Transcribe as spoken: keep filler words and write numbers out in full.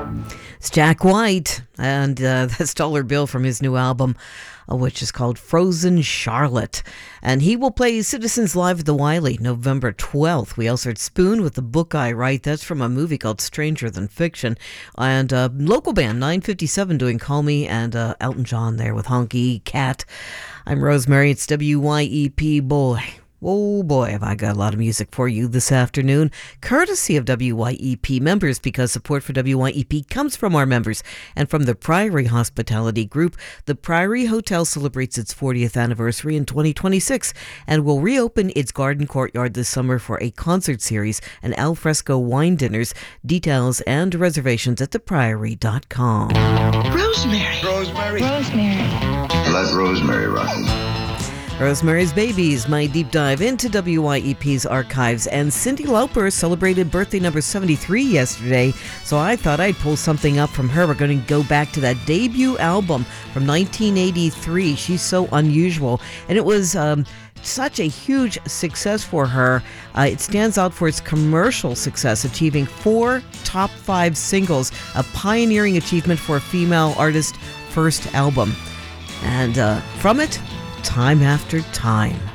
It's Jack White, and uh, that's Dollar Bill from his new album, uh, which is called Frozen Charlotte. And he will play Citizens Live at the Wiley November twelfth. We also heard Spoon with the Book I Write. That's from a movie called Stranger Than Fiction. And uh, local band nine fifty-seven doing Call Me, and uh, Elton John there with Honky Cat. I'm Rosemary. It's W Y E P. Boy. Oh boy, have I got a lot of music for you this afternoon, courtesy of W Y E P members, because support for W Y E P comes from our members and from the Priory Hospitality Group. The Priory Hotel celebrates its fortieth anniversary in twenty twenty-six and will reopen its garden courtyard this summer for a concert series and al fresco wine dinners. Details and reservations at the priory dot com. Rosemary. Rosemary. Rosemary. Let Rosemary rock it. Rosemary's Babies, my deep dive into W Y E P's archives. And Cyndi Lauper celebrated birthday number seventy-three yesterday, so I thought I'd pull something up from her. We're going to go back to that debut album from nineteen eighty-three. She's so unusual, and it was um, such a huge success for her. Uh, it stands out for its commercial success, achieving four top five singles, a pioneering achievement for a female artist's first album. And uh, from it, Time After Time.